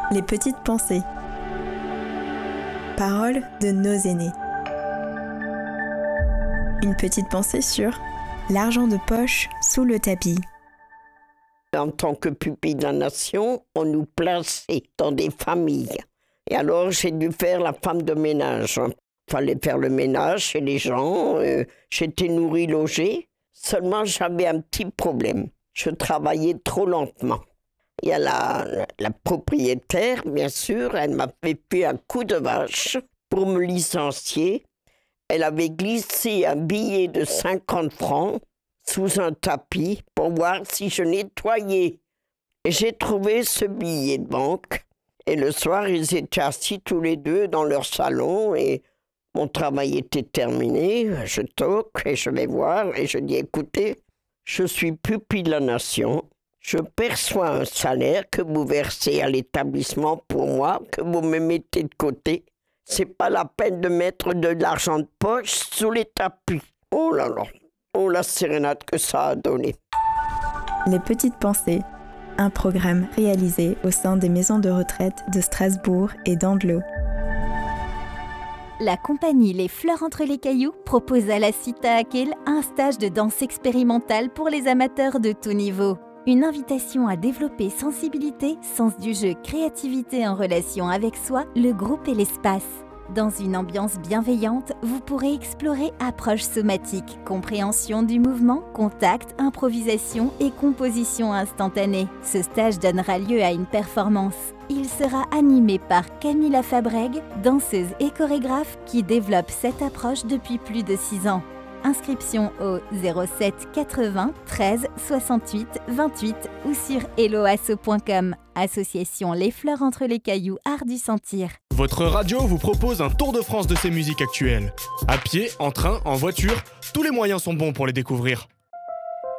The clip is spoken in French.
Les petites pensées. Paroles de nos aînés. Une petite pensée sur l'argent de poche sous le tapis. En tant que pupille de la nation, on nous plaçait dans des familles. Et alors, j'ai dû faire la femme de ménage. Fallait faire le ménage chez les gens. J'étais nourrie, logée. Seulement, j'avais un petit problème. Je travaillais trop lentement. Il y a la propriétaire, bien sûr, elle m'a fait un coup de vache pour me licencier. Elle avait glissé un billet de 50 francs sous un tapis pour voir si je nettoyais. Et j'ai trouvé ce billet de banque. Et le soir, ils étaient assis tous les deux dans leur salon et mon travail était terminé. Je toque et je vais voir et je dis, écoutez, je suis pupille de la nation. Je perçois un salaire que vous versez à l'établissement pour moi, que vous me mettez de côté. C'est pas la peine de mettre de l'argent de poche sous les tapis. Oh là là, oh la sérénade que ça a donné. Les petites pensées, un programme réalisé au sein des maisons de retraite de Strasbourg et d'Andelot. La compagnie Les Fleurs entre les cailloux propose à la Cita Akil un stage de danse expérimentale pour les amateurs de tout niveau. Une invitation à développer sensibilité, sens du jeu, créativité en relation avec soi, le groupe et l'espace. Dans une ambiance bienveillante, vous pourrez explorer approche somatique, compréhension du mouvement, contact, improvisation et composition instantanée. Ce stage donnera lieu à une performance. Il sera animé par Camilla Fabreg, danseuse et chorégraphe qui développe cette approche depuis plus de 6 ans. Inscription au 07 80 13 68 28 ou sur helloasso.com. Association Les Fleurs entre les cailloux, art du sentir. Votre radio vous propose un tour de France de ses musiques actuelles. À pied, en train, en voiture, tous les moyens sont bons pour les découvrir.